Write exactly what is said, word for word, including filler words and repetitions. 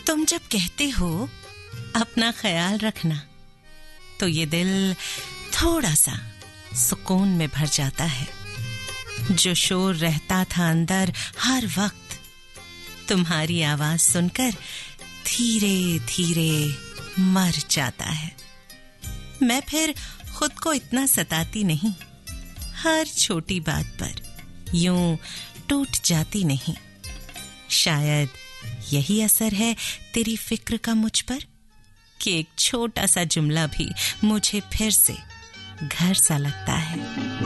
तुम जब कहते हो अपना ख्याल रखना, तो ये दिल थोड़ा सा सुकून में भर जाता है। जो शोर रहता था अंदर हर वक्त, तुम्हारी आवाज सुनकर धीरे धीरे मर जाता है। मैं फिर खुद को इतना सताती नहीं, हर छोटी बात पर यूं टूट जाती नहीं। शायद यही असर है तेरी फिक्र का मुझ पर, कि एक छोटा सा जुमला भी मुझे फिर से घर सा लगता है।